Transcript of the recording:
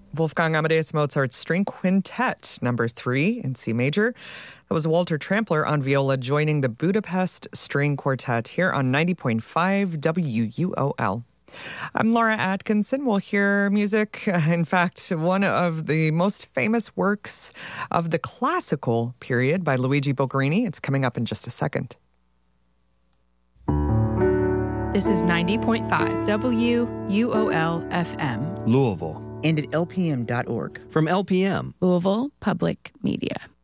Wolfgang Amadeus Mozart's String Quintet, number 3 in C major. That was Walter Trampler on viola joining the Budapest String Quartet here on 90.5 WUOL. I'm Laura Atkinson. We'll hear music, in fact, one of the most famous works of the classical period by Luigi Boccherini. It's coming up in just a second. This is 90.5 WUOL FM. Louisville. And at lpm.org. From LPM. Louisville Public Media.